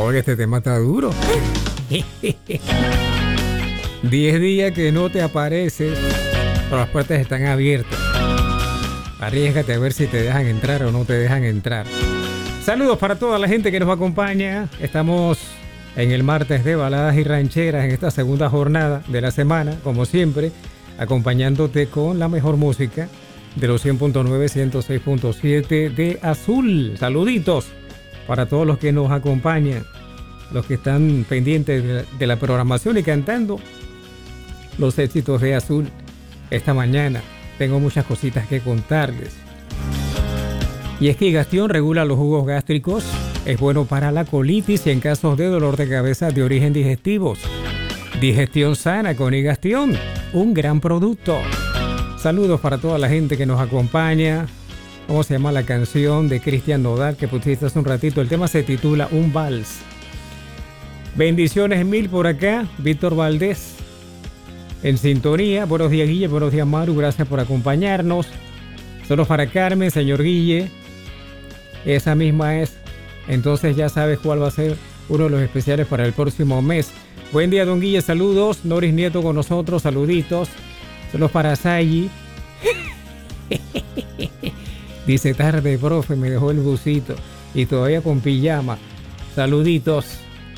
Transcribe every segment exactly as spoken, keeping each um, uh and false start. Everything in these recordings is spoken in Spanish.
Oye, este tema está duro. Diez días que no te apareces, pero las puertas están abiertas. Arriésgate a ver si te dejan entrar o no te dejan entrar. Saludos para toda la gente que nos acompaña. Estamos en el martes de baladas y rancheras en esta segunda jornada de la semana, como siempre, acompañándote con la mejor música de los cien punto nueve, ciento seis punto siete de Azul. Saluditos para todos los que nos acompañan, los que están pendientes de la, de la programación y cantando los éxitos de Azul. Esta mañana tengo muchas cositas que contarles. Y es que Higastión regula los jugos gástricos, es bueno para la colitis y en casos de dolor de cabeza de origen digestivos. Digestión sana con Higastión, un gran producto. Saludos para toda la gente que nos acompaña. ¿Cómo se llama la canción de Cristian Nodal que pusiste hace un ratito? El tema se titula Un Vals. Bendiciones mil por acá, Víctor Valdés en sintonía. Buenos días, Guille, buenos días, Maru, gracias por acompañarnos. Solo para Carmen, señor Guille. Esa misma es. Entonces ya sabes cuál va a ser uno de los especiales para el próximo mes. Buen día, don Guille, saludos. Noris Nieto con nosotros, saluditos. Solo para Sayi. Dice, tarde, profe, me dejó el busito. Y todavía con pijama. Saluditos.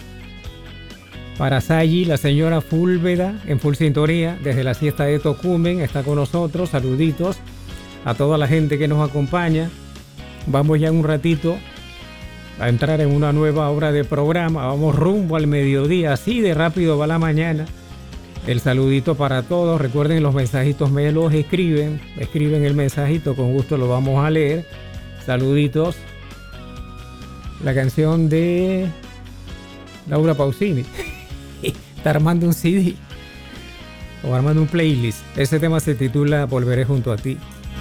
Para Sayi, la señora Fúlveda, en full sintonía, desde la siesta de Tocumen, está con nosotros. Saluditos a toda la gente que nos acompaña. Vamos ya en un ratito a entrar en una nueva hora de programa. Vamos rumbo al mediodía, así de rápido va la mañana. El saludito para todos. Recuerden, los mensajitos me los escriben. Escriben el mensajito, con gusto lo vamos a leer. Saluditos. La canción de Laura Pausini. Está armando un C D. O armando un playlist. Ese tema se titula Volveré junto a ti.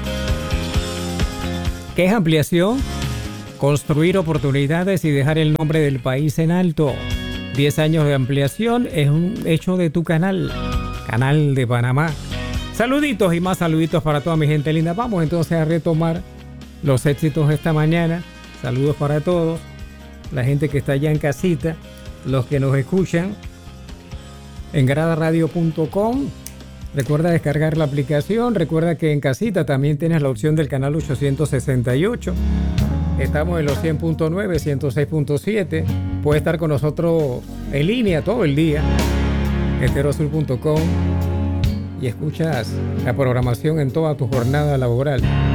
¿Qué es ampliación? Construir oportunidades y dejar el nombre del país en alto. diez años de ampliación es un hecho de tu canal. Canal de Panamá. Saluditos y más saluditos para toda mi gente linda. Vamos entonces a retomar los éxitos de esta mañana. Saludos para todos. La gente que está allá en casita. Los que nos escuchan en grada radio punto com. Recuerda descargar la aplicación. Recuerda que en casita también tienes la opción del canal ochocientos sesenta y ocho. Estamos en los cien punto nueve, ciento seis punto siete. Puedes estar con nosotros en línea todo el día. Estereoazul punto com. Y escuchas la programación en toda tu jornada laboral.